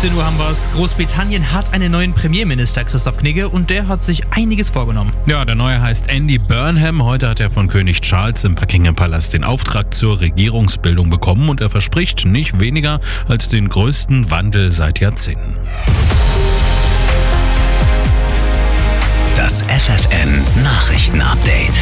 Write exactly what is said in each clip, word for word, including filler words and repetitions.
siebzehn Uhr haben wir es. Großbritannien hat einen neuen Premierminister, Christoph Knigge, und der hat sich einiges vorgenommen. Ja, der neue heißt Andy Burnham. Heute hat er von König Charles im Buckingham Palast den Auftrag zur Regierungsbildung bekommen und er verspricht nicht weniger als den größten Wandel seit Jahrzehnten. Das F F N Nachrichten-Update.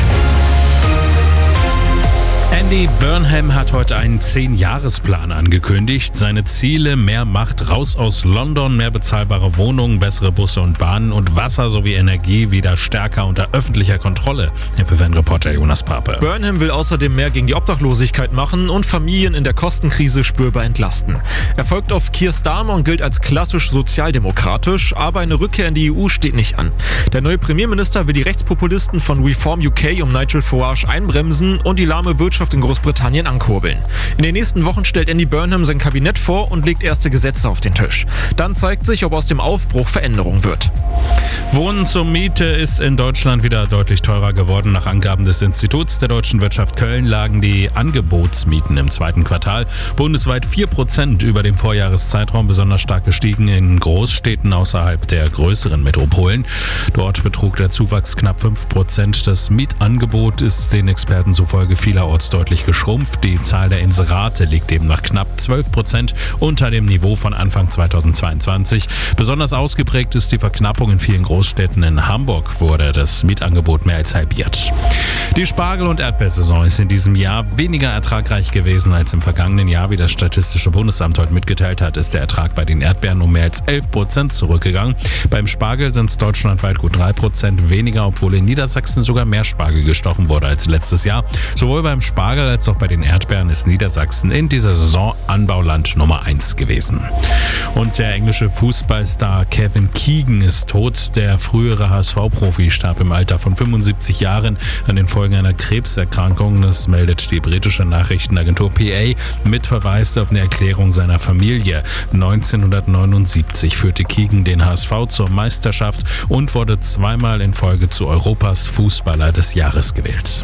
Andy Burnham hat heute einen zehn-Jahres-Plan angekündigt. Seine Ziele: mehr Macht raus aus London, mehr bezahlbare Wohnungen, bessere Busse und Bahnen und Wasser sowie Energie wieder stärker unter öffentlicher Kontrolle. F F N-Reporter Jonas Pape. Burnham will außerdem mehr gegen die Obdachlosigkeit machen und Familien in der Kostenkrise spürbar entlasten. Er folgt auf Keir Starmer und gilt als klassisch sozialdemokratisch, aber eine Rückkehr in die E U steht nicht an. Der neue Premierminister will die Rechtspopulisten von Reform U K um Nigel Farage einbremsen und die lahme Wirtschaft in Großbritannien ankurbeln. In den nächsten Wochen stellt Andy Burnham sein Kabinett vor und legt erste Gesetze auf den Tisch. Dann zeigt sich, ob aus dem Aufbruch Veränderung wird. Wohnen zur Miete ist in Deutschland wieder deutlich teurer geworden. Nach Angaben des Instituts der deutschen Wirtschaft Köln lagen die Angebotsmieten im zweiten Quartal bundesweit vier Prozent über dem Vorjahreszeitraum, besonders stark gestiegen in Großstädten außerhalb der größeren Metropolen. Dort betrug der Zuwachs knapp fünf Prozent. Das Mietangebot ist den Experten zufolge vielerorts deutlich geschrumpft. Die Zahl der Inserate liegt demnach knapp zwölf Prozent unter dem Niveau von Anfang zweitausendzweiundzwanzig. Besonders ausgeprägt ist die Verknappung in vielen Großstädten. In Hamburg wurde das Mietangebot mehr als halbiert. Die Spargel- und Erdbeersaison ist in diesem Jahr weniger ertragreich gewesen als im vergangenen Jahr. Wie das Statistische Bundesamt heute mitgeteilt hat, ist der Ertrag bei den Erdbeeren um mehr als elf Prozent zurückgegangen. Beim Spargel sind es deutschlandweit gut drei Prozent weniger, obwohl in Niedersachsen sogar mehr Spargel gestochen wurde als letztes Jahr. Sowohl beim Spargel als auch bei den Erdbeeren ist Niedersachsen in dieser Saison Anbauland Nummer eins gewesen. Und der englische Fußballstar Kevin Keegan ist tot. Der frühere H S V-Profi starb im Alter von fünfundsiebzig Jahren an den Folgen einer Krebserkrankung. Das meldet die britische Nachrichtenagentur P A mit Verweis auf eine Erklärung seiner Familie. neunzehnhundertneunundsiebzig führte Keegan den H S V zur Meisterschaft und wurde zweimal in Folge zu Europas Fußballer des Jahres gewählt.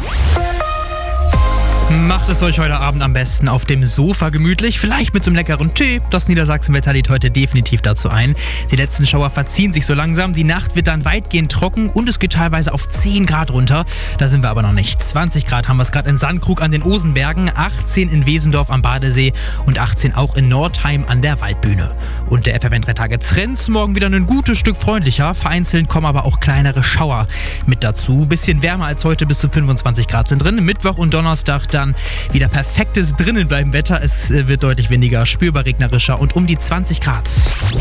Macht es euch heute Abend am besten auf dem Sofa gemütlich, vielleicht mit so einem leckeren Tee. Das Niedersachsen-Wetter lädt heute definitiv dazu ein. Die letzten Schauer verziehen sich so langsam, die Nacht wird dann weitgehend trocken und es geht teilweise auf zehn Grad runter. Da sind wir aber noch nicht. zwanzig Grad haben wir es gerade in Sandkrug an den Osenbergen, achtzehn in Wesendorf am Badesee und achtzehn auch in Nordheim an der Waldbühne. Und der F F N drei Tage Trends morgen wieder ein gutes Stück freundlicher. Vereinzelt kommen aber auch kleinere Schauer mit dazu. Bisschen wärmer als heute, bis zu fünfundzwanzig Grad sind drin. Mittwoch und Donnerstag dann wieder perfektes Drinnenbleiben-Wetter. Es wird deutlich weniger, spürbar regnerischer und um die zwanzig Grad.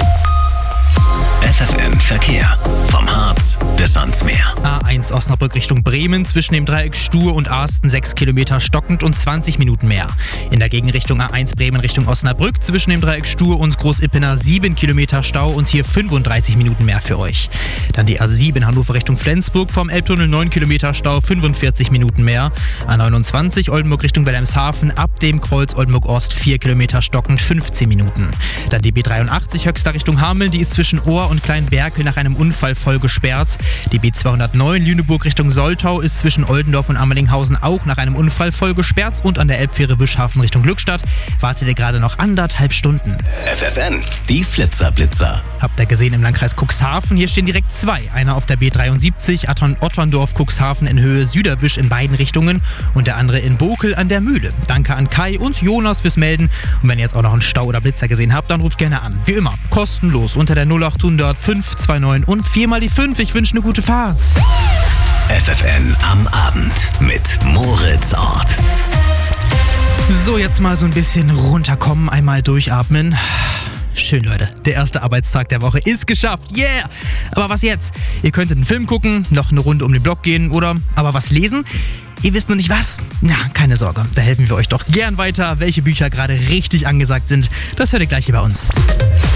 F F N Verkehr. Vom Harz bis ans Meer. A eins Osnabrück Richtung Bremen, zwischen dem Dreieck Stur und Arsten sechs Kilometer stockend und zwanzig Minuten mehr. In der Gegenrichtung A eins Bremen Richtung Osnabrück, zwischen dem Dreieck Stur und Großippener sieben Kilometer Stau und hier fünfunddreißig Minuten mehr für euch. Dann die A sieben Hannover Richtung Flensburg, vom Elbtunnel neun Kilometer Stau, fünfundvierzig Minuten mehr. A neunundzwanzig Oldenburg Richtung Wilhelmshaven, ab dem Kreuz Oldenburg Ost vier Kilometer stockend, fünfzehn Minuten. Dann die B dreiundachtzig Höxter Richtung Hameln, die ist zwischen Ohr und Kleinberkel nach einem Unfall voll gesperrt. Die B zweihundertneun Lüneburg Richtung Soltau ist zwischen Oldendorf und Ammerlinghausen auch nach einem Unfall voll gesperrt und an der Elbfähre Wischhafen Richtung Glückstadt wartet ihr gerade noch anderthalb Stunden. F F N, die Flitzer-Blitzer. Habt ihr gesehen im Landkreis Cuxhaven? Hier stehen direkt zwei. Einer auf der B dreiundsiebzig, Otterndorf-Cuxhaven in Höhe Süderwisch in beiden Richtungen und der andere in Bokel an der Mühle. Danke an Kai und Jonas fürs Melden. Und wenn ihr jetzt auch noch einen Stau oder Blitzer gesehen habt, dann ruft gerne an. Wie immer, kostenlos unter der null achthundert fünf zwei neun und vier mal die fünf. Ich wünsche eine gute Fahrt. F F N am Abend mit Moritz Ort. So, jetzt mal so ein bisschen runterkommen, einmal durchatmen. Schön, Leute. Der erste Arbeitstag der Woche ist geschafft. Yeah! Aber was jetzt? Ihr könntet einen Film gucken, noch eine Runde um den Block gehen oder aber was lesen? Ihr wisst nur nicht was? Na, keine Sorge. Da helfen wir euch doch gern weiter. Welche Bücher gerade richtig angesagt sind, das hört ihr gleich hier bei uns.